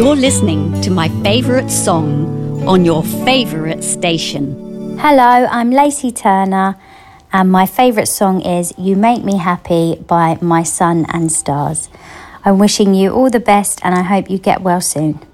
You're listening to my favourite song on your favourite station. Hello, I'm Lacey Turner, and my favourite song is You Make Me Happy by My Sun and Stars. I'm wishing you all the best, and I hope you get well soon.